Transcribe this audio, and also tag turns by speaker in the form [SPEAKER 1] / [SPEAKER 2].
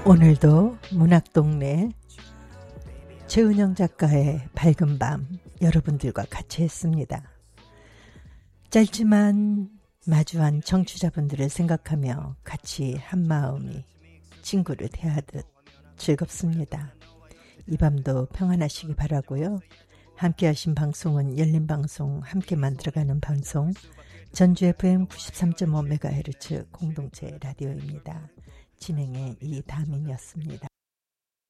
[SPEAKER 1] 오늘도 문학동네 최은영 작가의 밝은 밤 여러분들과 같이 했습니다. 짧지만 마주한 청취자분들을 생각하며 같이 한마음이 친구를 대하듯 즐겁습니다. 이 밤도 평안하시기 바라고요. 함께 하신 방송은 열린방송, 함께 만들어가는 방송 전주 FM 93.5MHz 공동체 라디오입니다. 진행의 이다민이었습니다.